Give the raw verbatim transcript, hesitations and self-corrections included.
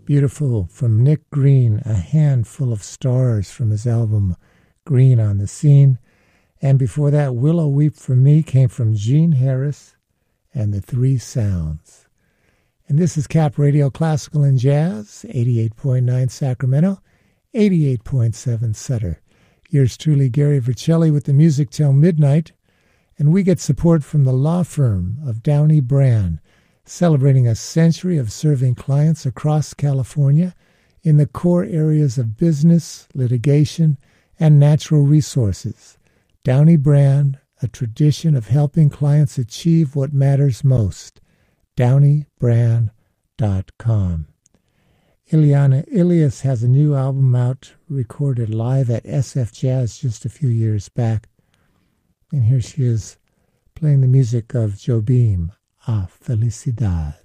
Beautiful from Nick Green, A Handful of Stars from his album Green on the Scene. And before that, Willow Weep for Me came from Gene Harris and the Three Sounds. And this is Cap Radio Classical and Jazz, eighty-eight point nine Sacramento, eighty-eight point seven Sutter. Yours truly, Gary Vercelli, with the music till midnight. And we get support from the law firm of Downey Brand, celebrating a century of serving clients across California in the core areas of business, litigation, and natural resources. Downey Brand, a tradition of helping clients achieve what matters most. downey brand dot com. Ileana Ilias has a new album out, recorded live at S F Jazz just a few years back. And here she is playing the music of Jobim, A Felicidade.